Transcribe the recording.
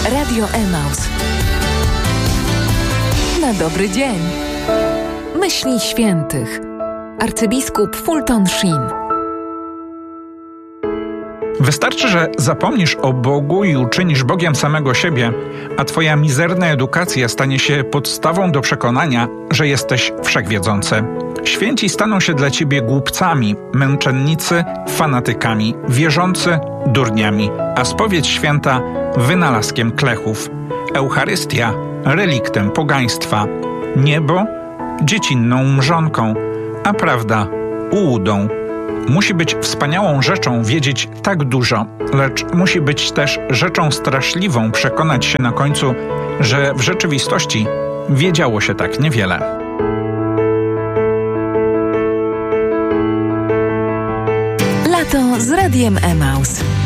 Radio Emaus. Na dobry dzień. Myśli świętych. Arcybiskup Fulton Sheen. Wystarczy, że zapomnisz o Bogu i uczynisz Bogiem samego siebie, a twoja mizerna edukacja stanie się podstawą do przekonania, że jesteś wszechwiedzący. Święci staną się dla ciebie głupcami, męczennicy fanatykami, wierzący durniami, a spowiedź święta wynalazkiem klechów, Eucharystia reliktem pogaństwa, niebo dziecinną mrzonką, a prawda ułudą. Musi być wspaniałą rzeczą wiedzieć tak dużo, lecz musi być też rzeczą straszliwą przekonać się na końcu, że w rzeczywistości wiedziało się tak niewiele. Lato z Radiem Emaus.